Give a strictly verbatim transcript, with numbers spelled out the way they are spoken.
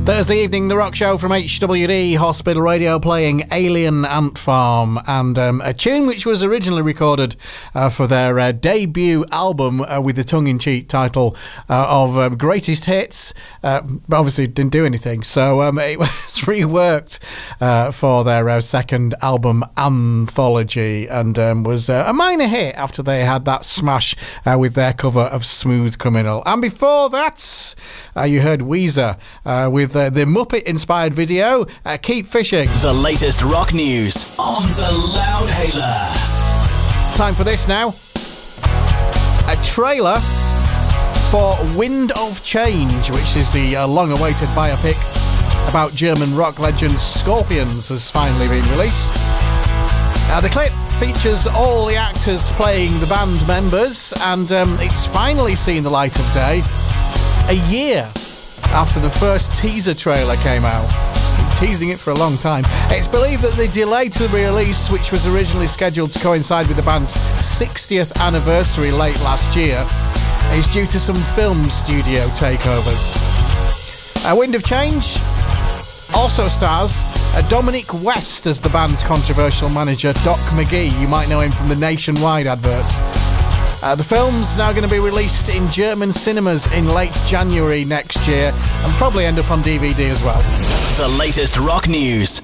Thursday evening, The Rock Show from H W D Hospital Radio playing Alien Ant Farm, and um, a tune which was originally recorded uh, for their uh, debut album uh, with the tongue-in-cheek title uh, of um, Greatest Hits, uh, but obviously didn't do anything, so um, it was reworked uh, for their uh, second album, Anthology, and um, was uh, a minor hit after they had that smash uh, with their cover of Smooth Criminal. And before that, uh, you heard Weezer uh, with uh, the Muppet-inspired video, uh, Keep Fishing. The latest rock news on the Loudhailer. Time for this now. A trailer for Wind of Change, which is the uh, long-awaited biopic about German rock legends Scorpions, has finally been released. Uh, the clip features all the actors playing the band members, and um, it's finally seen the light of day a year after the first teaser trailer came out. Been teasing it for a long time. It's believed that the delay to the release, which was originally scheduled to coincide with the band's sixtieth anniversary late last year, is due to some film studio takeovers. Uh, Wind of Change also stars uh, Dominic West as the band's controversial manager, Doc McGee. You might know him from the Nationwide adverts. Uh, the film's now going to be released in German cinemas in late January next year, and probably end up on D V D as well. The latest rock news